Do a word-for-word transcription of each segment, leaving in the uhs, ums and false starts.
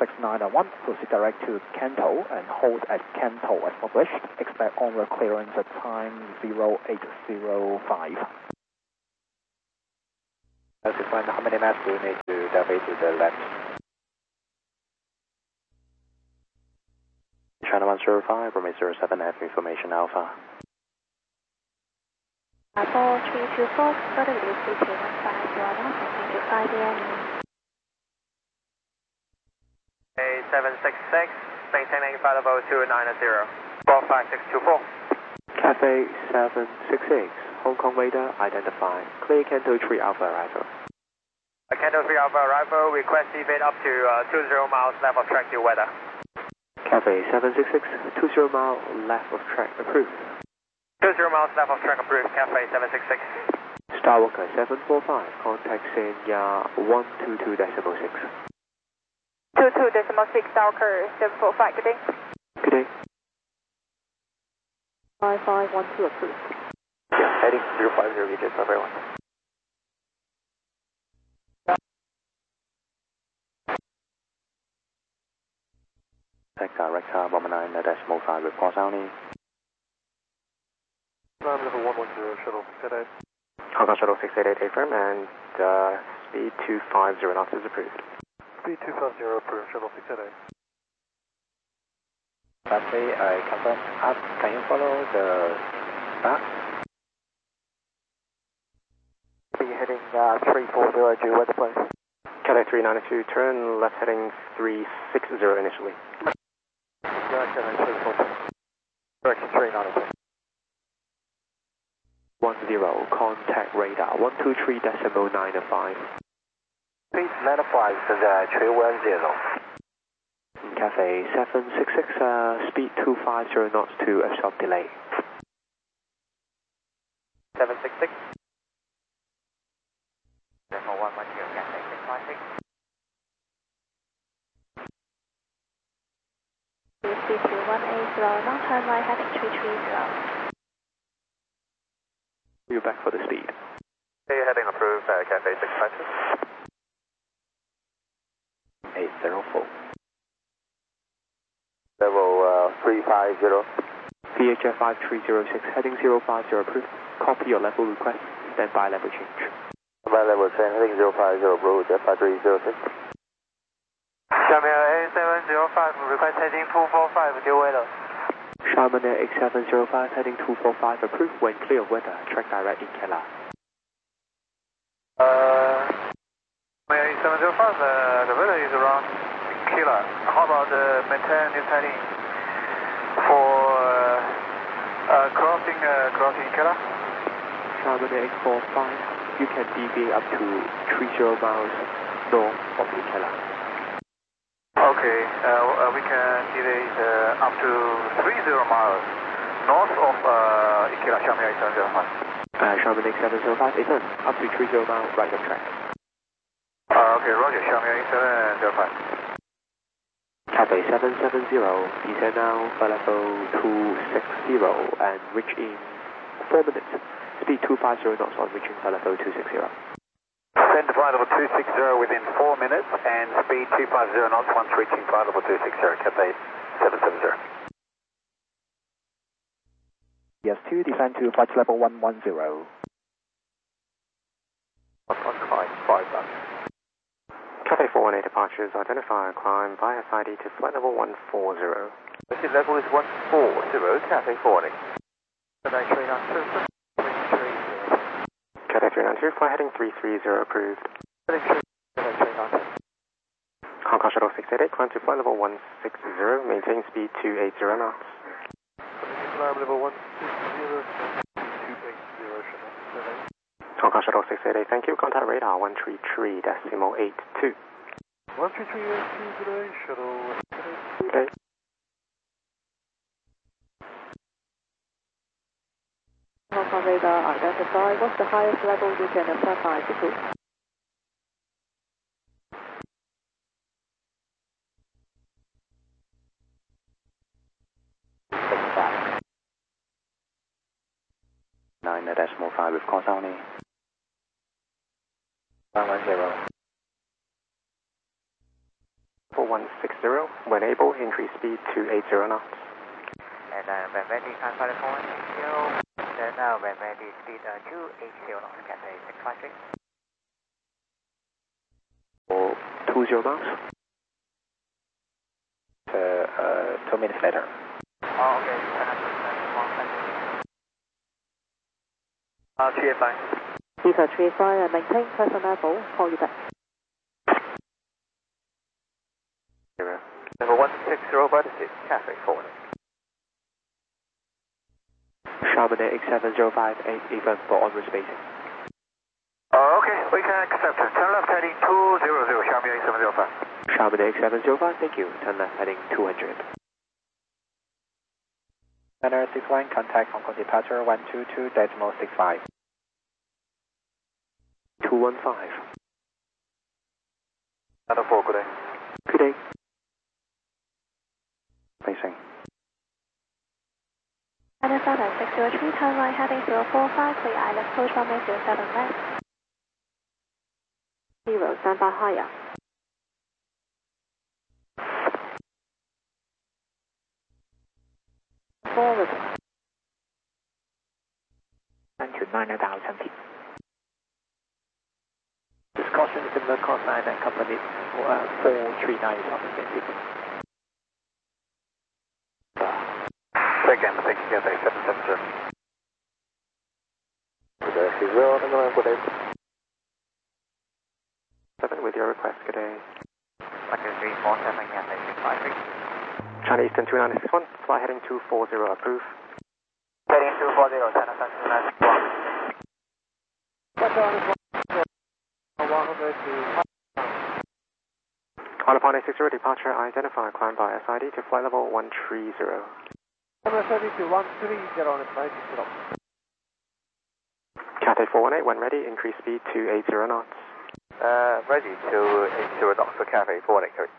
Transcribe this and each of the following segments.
six nine one, proceed direct to Kanto and hold at Kanto as published. Expect onward clearance at time zero eight zero five. As defined, how many maps do you need to divert to the left? China one zero five, Romeo zero seven F, information Alpha. four three two four, further release three three one five, zero one, heading to five A M. A seven six six, maintaining flight level two nine zero, four five six two four. Cathay seven six six, Hong Kong radar identified. Clear Kanto three Alpha arrival. Kanto three Alpha arrival, request evade up to uh, two zero miles left of track due weather. Cathay seven six six, two zero mile left of track approved. two zero miles left of track approved, Cathay seven six six. Starwalker seven four five, contact Sanya one two two decimal six. two two decimal six, Starwalker seven four five, good day. Good day. five five one two approved. Yeah, heading zero five zero, V J for everyone. Take direct uh, one nine decimal five, report only. Climb level one one zero, shuttle six eight eight. Hong Kong Shuttle six eight eight affirm and uh, speed two five zero knots is approved. Speed two five zero approved, shuttle six eight eight. Cathay, I confirm up. Can you follow the map? Be heading uh, three four zero due weather place. Cathay three nine two, turn left heading three six zero initially. Direct heading three four zero. Direction three nine two. one zero, contact radar one two three decimal nine five. Speed nine five, uh, three one zero. Cathay seven six six, uh, speed two five zero knots to absorb delay. seven six six. Decimal one one zero, Cathay six five six. three two one eight zero, long turn right heading three three zero. You're back for the speed. Okay, heading approved, uh, Cathay six five six. eight zero four. Level uh, three five zero. V H F five three zero six, heading zero five zero approved. Copy your level request, stand by level change. By level ten, heading zero five zero, approved, Jet five three zero six. 下面 A seven zero five, request heading two four five, due weather. Sharman Air X seven zero five, heading two four five, approved when clear of weather, track direct in Kela. Uh, Air seven zero five, uh, the weather is around Kela. How about uh, maintain this heading for uh, uh, crossing, uh, crossing Kela? Sharman Air X four five, you can deviate up to three zero miles north of Ikela. Okay, uh, we can deviate uh, up to three zero miles north of uh, Ikela, Sharman Air seven zero five. Uh, Sharman Air seven zero five, affirm, up to three zero miles right of track. Uh, okay, roger, Sharman Air seven zero five. Cathay seven seven zero, descend now for level two six zero and reach in four minutes. Speed two five zero knots on reaching for level two six zero. Send to flight level two six zero within four minutes and speed two five zero knots once reaching flight level two six zero, Cathay seven seven zero. Yes, two, descend to flight level one one zero. one one five, five back. Cathay four one eight departures, identify and climb via S I D to flight level one four zero. Exit level is one four zero, Cathay four one eight. Cathay three nine two, three three zero. Cathay three nine two, flight heading three three zero approved. Heading three, Cathay three nine two. Hong Kong Shuttle six eight eight, climb to flight level one six zero, maintain speed two eight zero knots. Climb level one six zero, two eight zero, shuttle seven eight. Hong Kong Shuttle six eight eight, thank you. Contact radar one three three decimal eight two. one three three eight two today, shuttle seven eight. Okay. Hong Kong radar identify. What's the highest level you can apply by to? Nine decimal five with course only. One one zero. level one six zero. When able, increase speed to eighty knots. And uh, when ready, California one zero. Then uh, when ready, speed uh, two eighty knots, Cathay six five three. Or two zero miles. Uh, uh, two minutes later. Oh, okay. Uh, three eight five. Lisa three eight five, uh, maintain present level, call you back. Zero. Number one six zero, vertices, Cathay forward. Chamonix X seven zero five eight, even for onward spacing. Oh, okay, we can accept it. Turn left heading two zero zero, Chamonix X seven zero five. Chamonix X seven zero five, thank you. Turn left heading two hundred. Center six one, contact Hong Kong departure one two two decimal six five. two one five. Another four, good day. Good day. Facing. Minnesota six zero three, turn right heading zero four five, clear island, approach runway zero seven left. Zero, stand by higher. Forward. And to nine thousand feet. Discussion similar cost nine and company uh, four three nine is on the same sequence. Second, thank you, Cathay seven seven zero. Good day, zero, good day. Seven with your request, good day. one two three four seven, Cathay six five three. China Eastern two nine six one, fly heading two four zero, approved. Heading two four zero, China Sun two nine six one. On upon A six zero departure, identify climb by S I D to flight level one three zero. Cathay four one eight, when ready, increase speed to eighty knots. Uh, ready to eighty knots for Cathay four one eight, carry.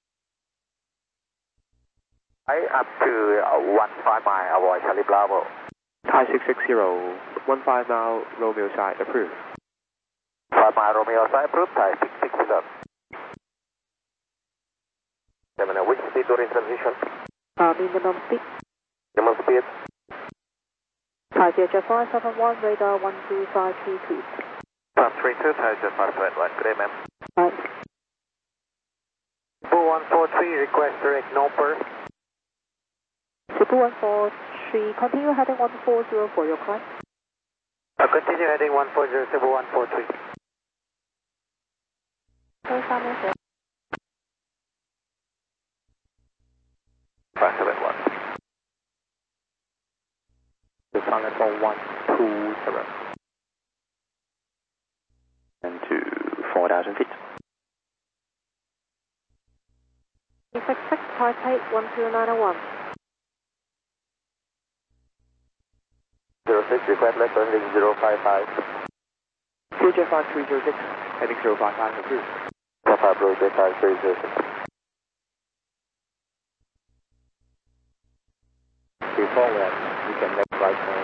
I up to uh, one five mile, avoid Charlie Bravo. Thai six six zero, one five mile, Romeo side, approved. five mile Romeo side, approved, Thai six six zero. Seven, which speed during transition? Uh, minimum speed. Minimum speed. Thai Jet five seven one, radar one two five three two. Plus three two, Thai Jet five seven one, good day, ma'am. Right. four one four three, request direct no per. Super one four three, continue heading one four zero for your climb. Uh, continue heading one four zero, Super one four three. Close runway zero. five seven one. The sun level one two zero. And to four thousand feet. six six, Taipei one two nine one. zero six, request left heading zero five five. C J five three zero six, heading zero five five, approved. zero five zero six, five three zero six. Before that, you can make right turn.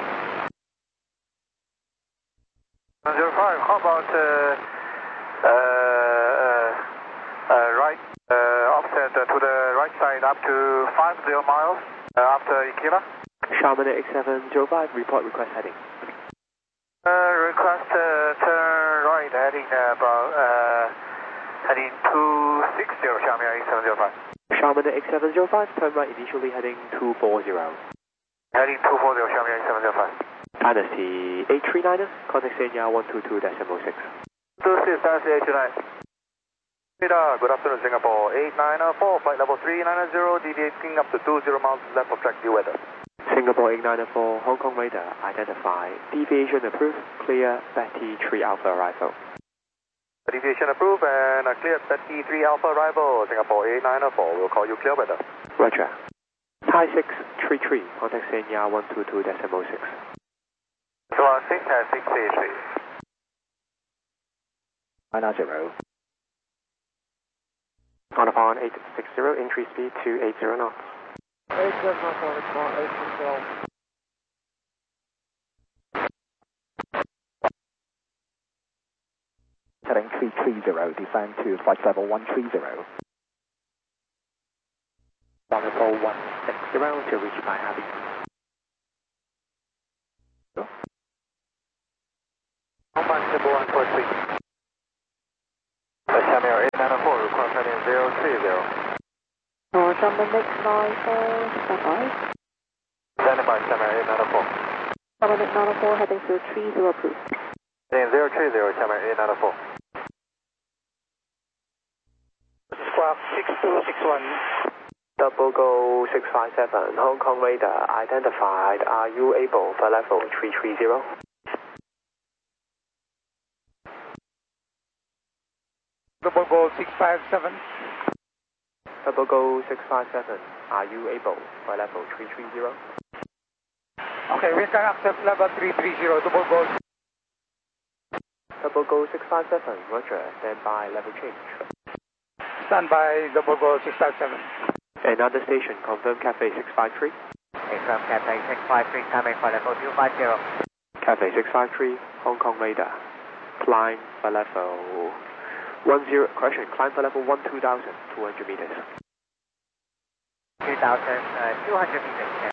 zero five, how about uh, uh, uh, uh, right, uh, offset uh, to the right side up to five zero miles uh, after Ikila? Chamonix X seven zero five, report request heading. Uh, request uh, turn right heading uh, about uh, heading two six zero, Chamonix X seven zero five. Chamonix X seven zero five, turn right initially heading two four zero. Heading two four zero, Chamonix X seven zero five. Dynasty eight three niner, contact Senya one two two decimal six. two six, Dynasty eight two nine. Radar, good afternoon, Singapore eight nine four, flight level three nine zero, deviating up to two zero miles left of track due weather. Singapore eight nine four, Hong Kong radar, identify, deviation approved, clear, Betty three Alpha arrival. Deviation approved and uh, cleared Betty three Alpha arrival, Singapore eight nine four, we'll call you clear weather. Roger. Thai six three three, contact Senya one two two decimal six. So uh, six has six eight three. Nine zero. On upon eight six zero, increase speed to eighty knots. Heading three three zero, descend to flight level one three zero. level one six zero to reach Miami. Command Simple one four three. Miami Air eight nine four, request heading zero three zero. For Dominic nine four, stand by. Standing by, Miami Air eight nine four. Dominic nine four, heading zero three zero, approved. Heading zero three zero, Miami Air eight nine four. Squawk six two six one. Double Go six five seven, Hong Kong radar identified. Are you able for level three three zero? Double Go six five seven. Double Go six five seven, are you able for level three three zero? Okay, we can accept level three three zero. Double Go. Double Go six five seven, roger, stand by, level change. Stand by, Double Go six five seven. Another station, confirm Cafe six five three. Confirm Cathay six five three, coming for level two five zero. Cafe six five three, Hong Kong radar. Climb for level one zero, correction, climb for level one two thousand two hundred meters. two thousand two hundred meters.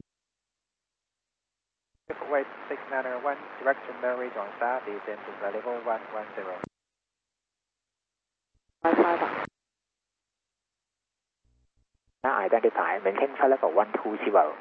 Weight six nine one, direction Mary John Star, descend to level one one zero. Five five. Identify, maintain flight level one two zero.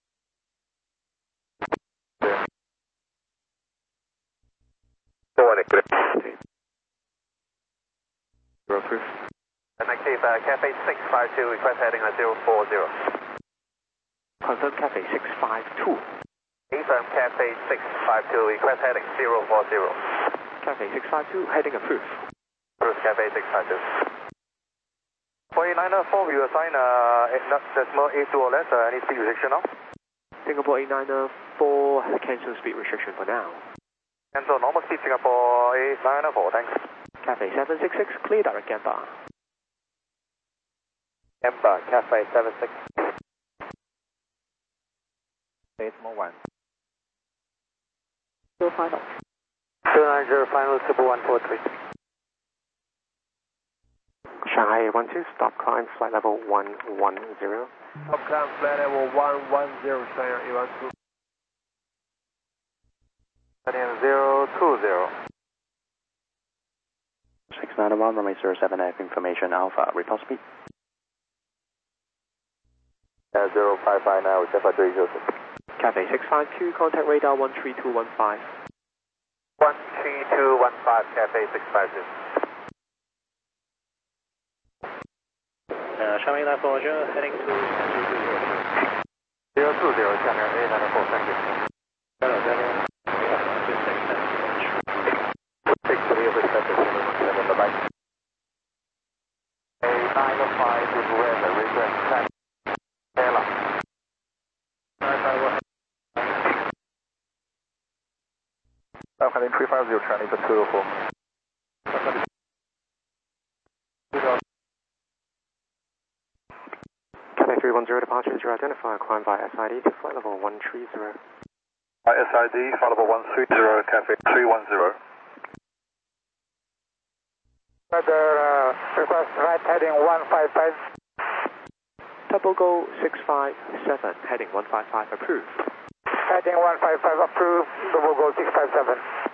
Zero proof. And next is uh, Cafe six five two, request heading at zero four zero. Confirm Cafe six five two. Confirm Cafe six five two, request heading zero four zero. Cafe six five two, heading approved. Approved, Cafe six five two. For eight nine four, you assign uh, decimal eight two or less, uh, any speed restriction now? Singapore eight nine four, cancel speed restriction for now. Cancel normal speed Singapore eight nine four, thanks. Cafe seven six six, clear direct Gamba. Gamba, Cafe seven six. Decimal one. Zero final. two nine zero, final, Simple one four three. Shanghai eight one two, stop climb, flight level one one zero. Stop climb, flight level one one zero, Shanghai eight one two. Heading zero two zero. six nine one, runway zero seven F, information Alpha, report speed. Uh, zero five five now, Jaffa three zero six. Cafe six five two, contact radar one three two one five. one three two one five, Cafe six five two. Uh, Shanghai nine four, heading to zero two zero, Shanghai eight nine four, thank you. Hello, Daniel. six three, bye-bye. eight nine five, good weather, request track. Taylor. I'm heading three five zero, Chinese at two oh four. Cafe three one zero, departure is your identifier, climb via S I D to flight level one three zero. Uh, S I D, flight level one three zero, Cafe three one zero. Weather, uh, request right heading one five five. Double Go six five seven, heading one five five approved. Heading one five five approved, Double Go six five seven.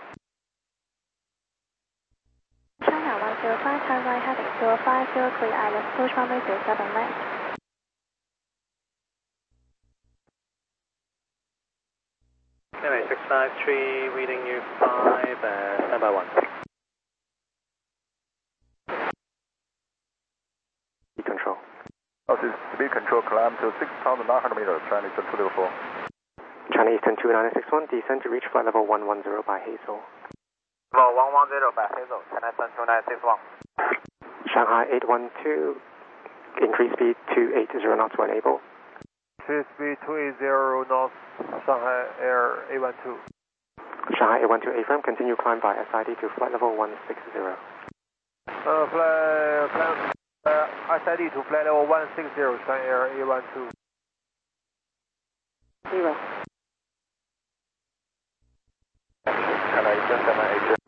China one zero five, turn right heading zero five zero, clear island, approach runway zero seven left. Anyway, six five three, reading you five, uh, stand by one. Speed control. This is speed control, climb to six thousand nine hundred meters, Chinese two zero four. Chinese ten two nine six one, descend to reach flight level one one zero by Hazel. Level one one zero by Hazel, Chinese ten two nine six one. Shanghai eight one two, increase speed two eight zero knots when able. Increase speed two eight zero knots, Shanghai Air eight one two. Shanghai eight one two A firm, continue climb by S I D to flight level one six zero. Uh, fly, climb, uh, S I D to flight level one six zero, Shanghai Air eight one two. Zero. Can I just have an agent?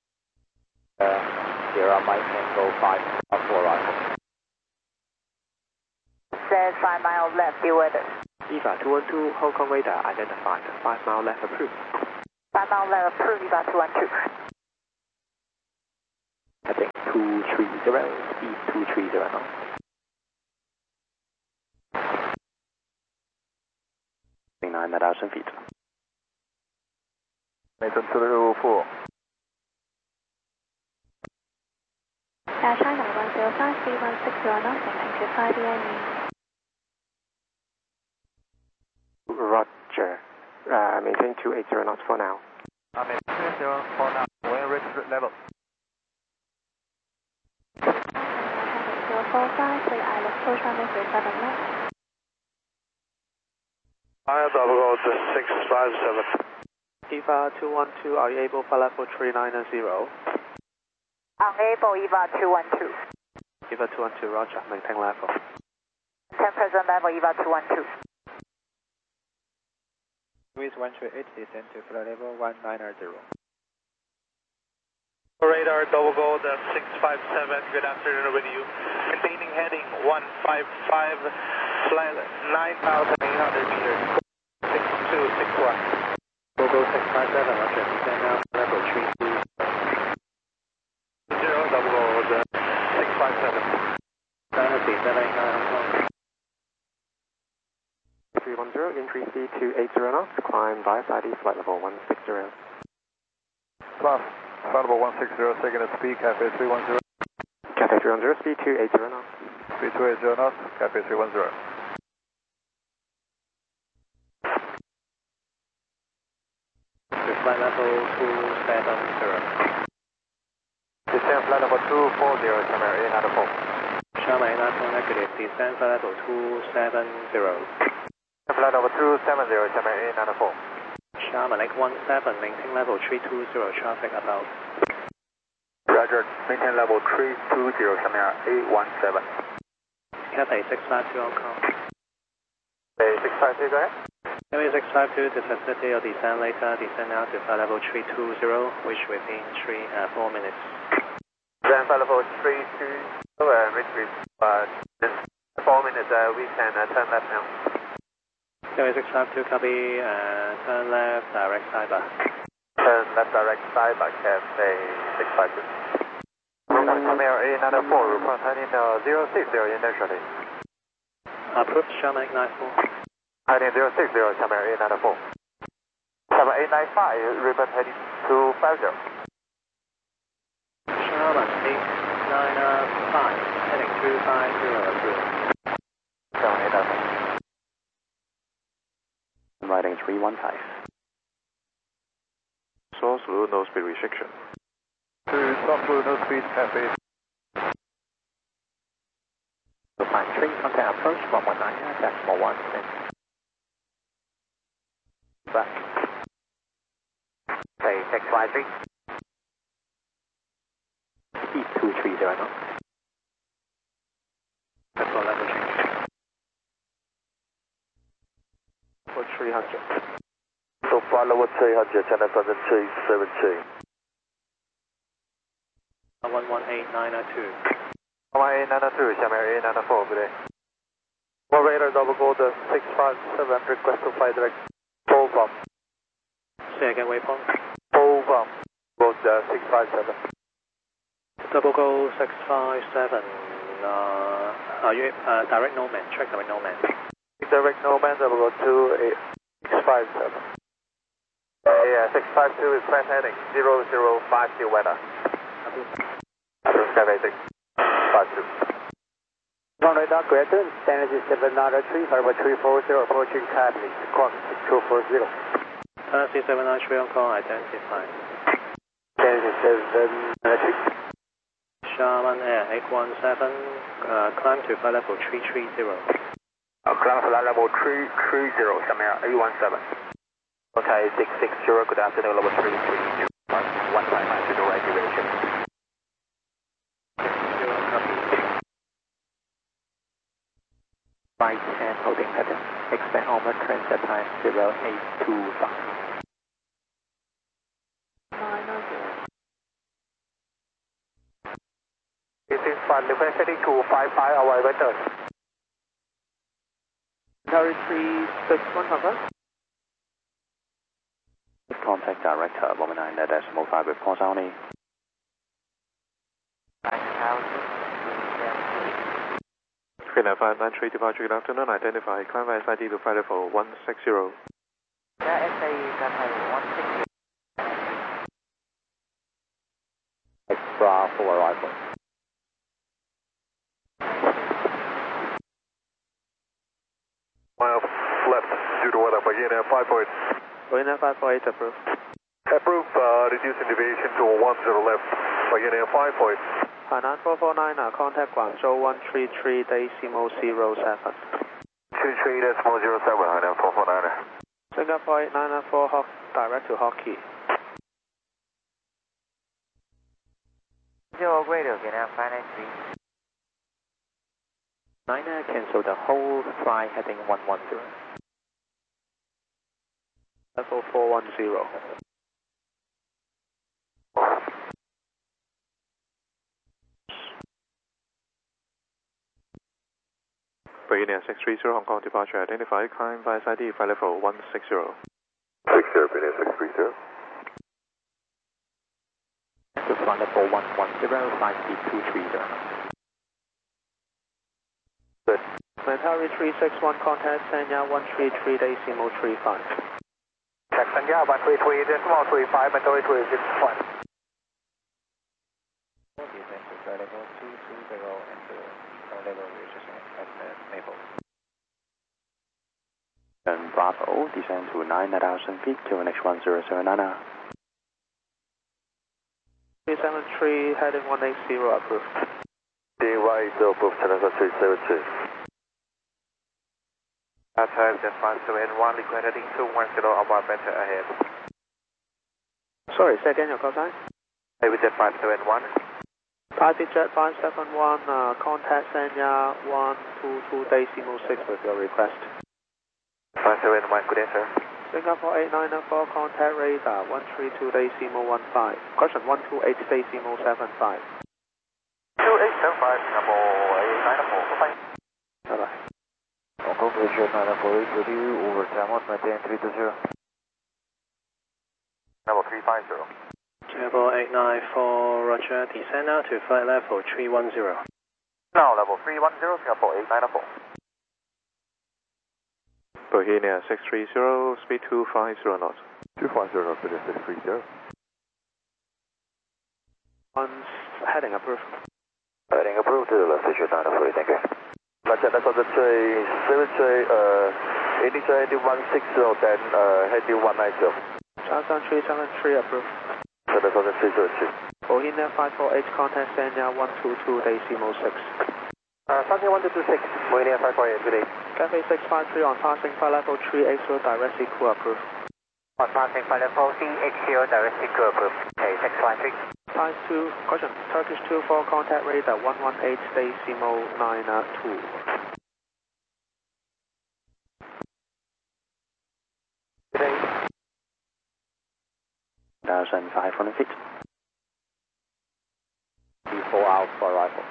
Uh, here are my Tango five, four rifle. minutes, five miles left, due weather. Eva two one two, Hong Kong radar identified, five mile left approved. five miles left, approved, Eva two one two. Heading two three zero, speed two three zero knots. nine thousand feet. Nathan two four. Air China one zero five three one six zero knots, heading to five E M E. Roger. Uh, maintain two eight zero knots for now. I mean, two eight zero for now. When reach level. Heading zero four five, clear island, approach runway three seven left. I have double gold six five seven. Eva two one two, are you able for level three nine zero? Unable, Eva two one two. Eva two one two, roger, maintain level. ten percent level, Eva two one two. With one three eight, descend to flight level one nine zero. Radar double gold six five seven, good afternoon with you. Maintaining heading one five five, flight nine thousand eight hundred meters, six two six one. Google six five seven, roger, descend now, level three two. Zero double gold six five seven. Dynasty seven eight nine Hong Kong. three one zero, increase speed to eight zero knots, climb via side east, flight level one six zero. Plus, flight level one six zero, second at speed, Cafe three one zero. Cafe three one zero, speed two eight zero knots. Speed two eight zero knots, Cafe three one zero. To flight level two seven zero. Descend flight level two four zero, Shamir eight nine four. Sharma eight nine four negative, descend flight level two seven zero. Flight level two seven zero, Shamir eight nine four. Sharma Lake one seven, maintain level three two zero, traffic about. Roger, maintain level three two zero, Shamir eight one seven. Cathay six five two Hong Kong. Hey, six five two, go ahead. Cathay six five two, to facilitate your descent later, descend now to flight level three two zero, which within three, uh, four minutes. Then flight level three two zero, uh, reach with, uh, in four minutes, uh, we can uh, turn left now. Cathay six five two, copy, uh, turn left, direct cyber. Turn left direct side by Cafe six five two. Shamir eight nine four, report heading uh, zero six zero initially. Approved, Sharma eight nine four. Heading zero six zero, Shamir eight nine four. Shamir eight nine five, report heading two five zero. Sharma eight nine five, heading two five zero, approved. Shamir eight nine four. Riding three one five. Source blue, no speed restriction. To soft blue, no speed, Cafe. To find three, contact approach one one nine, decimal one, and back. Say six five three. Speed two three zero knots. That's all level change. For three hundred. So flight level three hundred, ten F under two seventeen. one one eight nine two. one eight nine two, Shamir eight nine four, good day. One radar double gold six five seven, request to fly direct. Full bomb. Say again, waypoint. Full bomb. Gold six five seven. Double go six five seven. Uh, are you uh, direct no man? Check direct no man. Direct no man, double gold two eight six five seven. Yeah, six five two is flat heading, zero zero five two weather. Approved, Cafe six five two. Ground radar greater, Energy seven nine three, Harbor three four zero, approaching Cadley, course two four zero. Tennessee seven nine three Hong Kong, identified. Energy seven nine three. Sharman Air eight one seven, uh, climb to flight level three three zero. Uh, climb flight level three three zero, Shamir eight one seven. Okay, six six zero, good afternoon, level three three zero. one five nine to the right direction. Right hand holding pattern. Expect onward transfer time zero eight two five. nine zero. This is flight level heading to five five, our weather. Harry three six one, confirm. Contact director, one nine decimal five, reports only. three nine five nine three, departure, good afternoon, identify, climb by S I D to flight level one six zero. Yeah, S I D, climb level one six zero. Extra full arrival. Miles left, due to weather, again, five four eight. Going five four eight, approved. Approved, uh, reducing deviation to one zero left, again, five four eight. Hainan four four nine, uh, contact Guangzhou one three three decimal zero seven. two three decimal zero seven, Hainan four four nine. Singapore eight nine four, Hawk, direct to Hockey. Zero radio, get out five nine three. Niner, cancel the whole flight heading one one zero. Level four one zero. Beginning six three zero, Hong Kong departure identified, climb by S I D, flight level one six zero. six zero, Beginning six three zero. To flight level one one zero, flight speed two three zero. Good. Mentari three six one, contact Sanya one three three decimal three five. Check Sanya one three three decimal three five, Mentari three six one. Descend to flight level two two zero and the flight level registration at Naples. And Bravo, descend to nine thousand feet, Q N H one zero seven nine. three seven three, heading one eight zero, approved. D Y zero, approved, Challenger three seven two. Outside Jet five seven one, liquid heading two one zero, about better ahead. Sorry, say again your call sign? Maybe Jet five seven one. Private Jet five seven one, uh, contact Sanya one two two decimal six with your request. five seven one, good answer. Singapore eight nine four, contact radar one three two decimal one five. Question one two eight decimal seven five. two eight seven five, Singapore eight nine four, goodbye. Bye-bye. Hong Kong Bridge nine four eight with you, over Tamworth, maintain three two zero. Level three five zero. Singapore eight nine four, Roger, descend now to flight level three one zero. Now level three one zero, Singapore eight nine four. Bohemia six three zero, speed two five zero knots. two five zero, British six three zero. One heading approved. Heading approved to the left, issue nine four eight, thank you. Roger, that's on the three seven three, uh, initial heading one six zero, then uh, heading one nine zero. Charles three seven three, approved. So that's on the three zero two. Bohemia five four eight, contact Sanya one two two decimal six. Uh, Sanya one two two six, Bohemia five four eight, good day. Cathay six five three on passing flight level three eight zero, direct sequel approved. On passing flight level three eight zero, direct sequel approved. Okay, six five three. Five two, question, Turkish two four, contact radar one one eight decimal nine two. Good day. one thousand five hundred feet. Before out for arrival.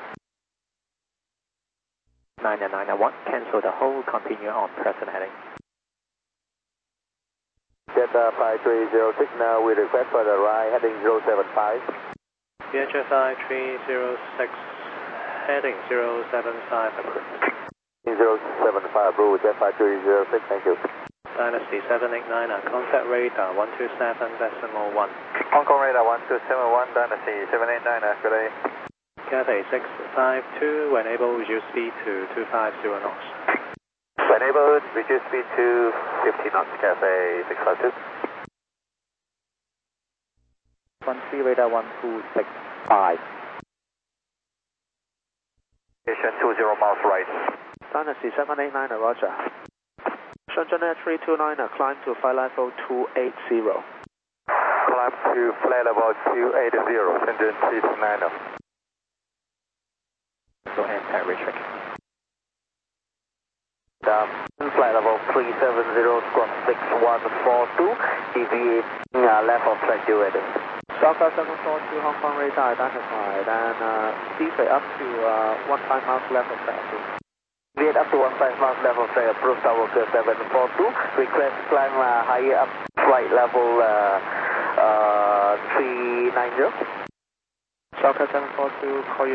nine nine one, cancel the whole, continue on present heading. Delta five three zero six, now we request for the right heading zero seven five. V H F I three zero six, heading zero seven five, approved. zero seven five, approved, Jet five three zero six, thank you. Dynasty seven eight nine, contact radar one two seven decimal one. Hong Kong radar one two seven one, Dynasty seven eight nine, good day. Cathay six five two, when able, reduce speed to two five zero knots. When able, reduce speed to fifty knots, Cathay six five two. one three radar one two six five. Station two zero miles right. Dynasty seven eight nine, Roger. Shenzhen Air three two nine, climb to flight level two eight zero. Climb to flight level two eight zero, Shenzhen three two nine. So anti recheck. Down, flight level three seven zero, squawk six one four two, deviate uh, left of flight due ready. Southwest seven four two, Hong Kong radar identified, and uh, deviate up to uh, one five miles left of flight. Viet up to one five miles level, say approach tower seven four two, request climb uh, higher up, flight level uh, uh, three nine zero. Southwest seven four two, call you